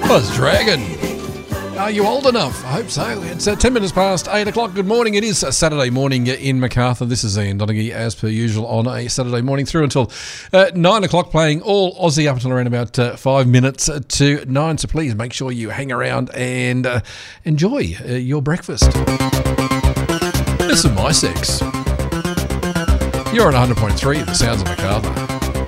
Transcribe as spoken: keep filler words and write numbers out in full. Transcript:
Buzz Dragon. Are you old enough? I hope so. It's uh, ten minutes past eight o'clock. Good morning. It is a Saturday morning in Macarthur. This is Ian Donaghy, as per usual, on a Saturday morning through until uh, nine o'clock, playing all Aussie up until around about uh, five minutes to nine. So please make sure you hang around and uh, enjoy uh, your breakfast. Listen, my sex. You're on one hundred point three, the sounds of Macarthur.